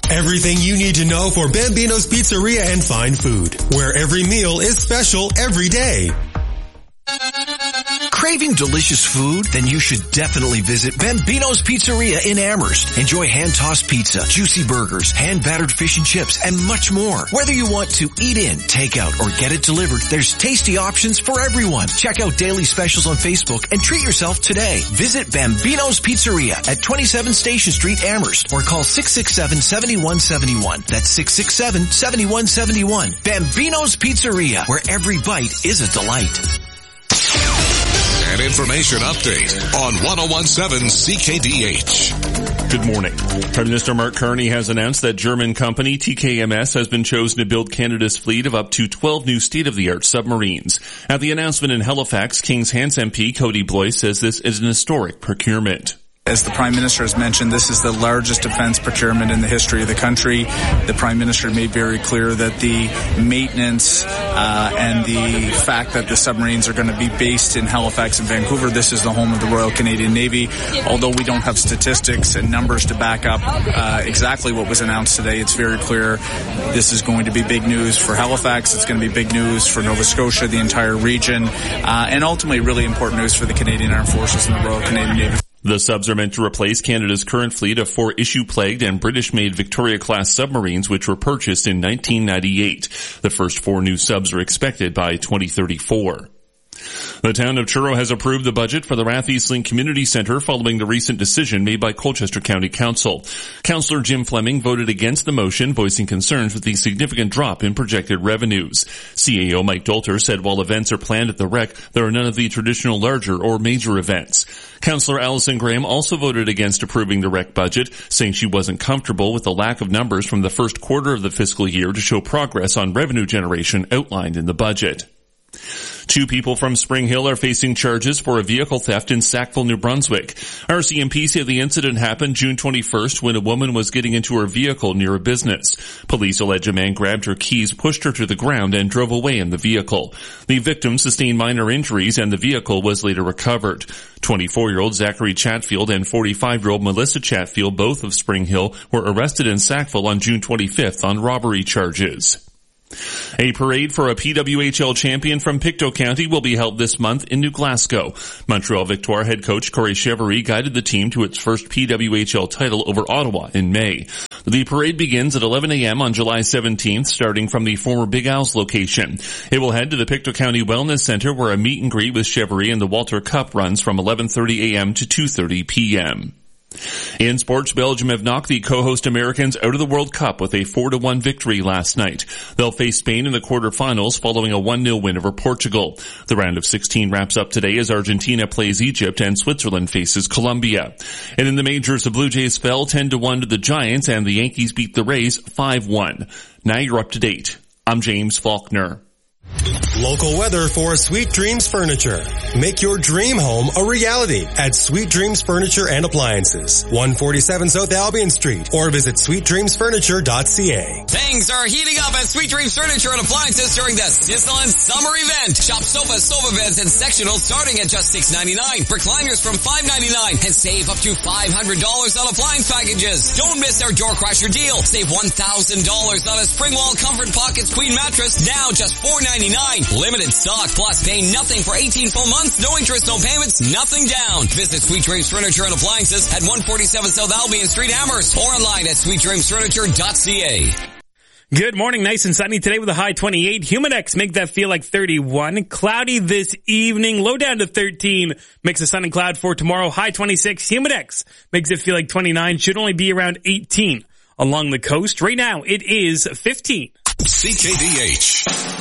Everything you need to know for Bambino's Pizzeria and Fine Food, where every meal is special every day. Craving delicious food? Then you should definitely visit Bambino's Pizzeria in Amherst. Enjoy hand-tossed pizza, juicy burgers, hand-battered fish and chips, and much more. Whether you want to eat in, take out, or get it delivered, there's tasty options for everyone. Check out daily specials on Facebook and treat yourself today. Visit Bambino's Pizzeria at 27 Station Street, Amherst, or call 667-7171. That's 667-7171. Bambino's Pizzeria, where every bite is a delight. An information update on 1017 CKDH. Good morning. Prime Minister Mark Carney has announced that German company TKMS has been chosen to build Canada's fleet of up to 12 new state-of-the-art submarines. At the announcement in Halifax, King's Hands MP Cody Blois says this is an historic procurement. As the Prime Minister has mentioned, this is the largest defense procurement in the history of the country. The Prime Minister made very clear that the maintenance and the fact that the submarines are going to be based in Halifax and Vancouver, this is the home of the Royal Canadian Navy. Although we don't have statistics and numbers to back up exactly what was announced today, it's very clear this is going to be big news for Halifax. It's going to be big news for Nova Scotia, the entire region, and ultimately really important news for the Canadian Armed Forces and the Royal Canadian Navy. The subs are meant to replace Canada's current fleet of 4 issue-plagued and British-made Victoria-class submarines, which were purchased in 1998. The first 4 new subs are expected by 2034. The town of Truro has approved the budget for the Rath Eastlink Community Centre following the recent decision made by Colchester County Council. Councillor Jim Fleming voted against the motion, voicing concerns with the significant drop in projected revenues. CAO Mike Dolter said while events are planned at the Rec, there are none of the traditional larger or major events. Councillor Alison Graham also voted against approving the Rec budget, saying she wasn't comfortable with the lack of numbers from the first quarter of the fiscal year to show progress on revenue generation outlined in the budget. 2 people from Spring Hill are facing charges for a vehicle theft in Sackville, New Brunswick. RCMP say the incident happened June 21st when a woman was getting into her vehicle near a business. Police allege a man grabbed her keys, pushed her to the ground, and drove away in the vehicle. The victim sustained minor injuries and the vehicle was later recovered. 24-year-old Zachary Chatfield and 45-year-old Melissa Chatfield, both of Spring Hill, were arrested in Sackville on June 25th on robbery charges. A parade for a PWHL champion from Pictou County will be held this month in New Glasgow. Montreal Victoire head coach Corey Chevry guided the team to its first PWHL title over Ottawa in May. The parade begins at 11 a.m. on July 17th, starting from the former Big Owls location. It will head to the Pictou County Wellness Center where a meet and greet with Chevry and the Walter Cup runs from 11:30 a.m. to 2:30 p.m. In sports, Belgium have knocked the co-host Americans out of the World Cup with a 4-1 victory last night. They'll face Spain in the quarterfinals following a 1-0 win over Portugal. The round of 16 wraps up today as Argentina plays Egypt and Switzerland faces Colombia. And in the majors, the Blue Jays fell 10-1 to the Giants and the Yankees beat the Rays 5-1. Now you're up to date. I'm James Faulkner. Local weather for Sweet Dreams Furniture. Make your dream home a reality at Sweet Dreams Furniture and Appliances, 147 South Albion Street, or visit sweetdreamsfurniture.ca. Things are heating up at Sweet Dreams Furniture and Appliances during the sizzling summer event. Shop sofas, sofa beds, and sectionals starting at just $6.99. Recliners from $5.99 and save up to $500 on appliance packages. Don't miss our door crasher deal. Save $1,000 on a Springwall Comfort Pockets Queen mattress, now just $4.99. Limited stock, plus pay nothing for 18 full months, no interest, no payments, nothing down. Visit Sweet Dreams Furniture and Appliances at 147 South Albion Street, Amherst, or online at sweetdreamsfurniture.ca. Good morning. Nice and sunny today with a high 28. Humidex make that feel like 31. Cloudy this evening, low down to 13. Mix of sun and cloud for tomorrow, high 26. Humidex makes it feel like 29. Should only be around 18 along the coast. Right now, it is 15. CKDH.